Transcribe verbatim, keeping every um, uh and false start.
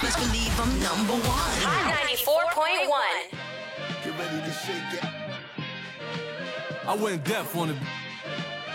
Best believe I'm number one. Hot ninety-four point one. Get ready to shake it. I went deaf on the